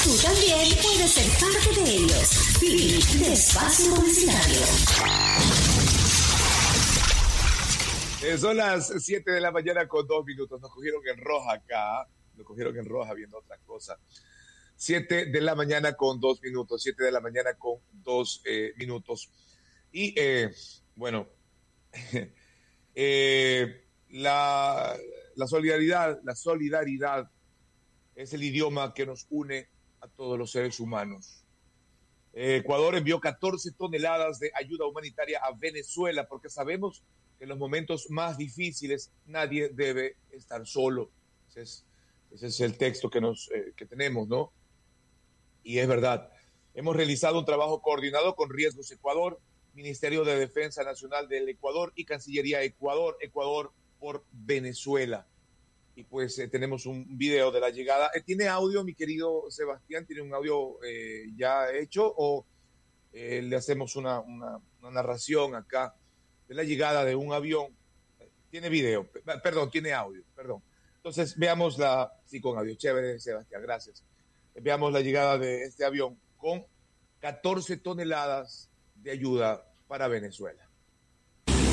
Tú también puedes ser parte de ellos. Fin de espacio publicitario. Son las 7 de la mañana con 2 minutos. Nos cogieron en roja acá. Nos cogieron en roja viendo otra cosa. 7 de la mañana con 2 minutos. 7 de la mañana con 2 minutos. Y bueno, la solidaridad es el idioma que nos une a todos los seres humanos. Ecuador envió 14 toneladas de ayuda humanitaria a Venezuela porque sabemos que en los momentos más difíciles nadie debe estar solo. Ese es el texto que tenemos, ¿no? Y es verdad. Hemos realizado un trabajo coordinado con Riesgos Ecuador, Ministerio de Defensa Nacional del Ecuador y Cancillería Ecuador por Venezuela. Y pues tenemos un video de la llegada. ¿Tiene audio, mi querido Sebastián? ¿Tiene un audio ya hecho o le hacemos una narración acá de la llegada de un avión? Tiene video, perdón, tiene audio, perdón. Entonces veamos sí, con audio. Chévere, Sebastián, gracias. Veamos la llegada de este avión con 14 toneladas de ayuda para Venezuela.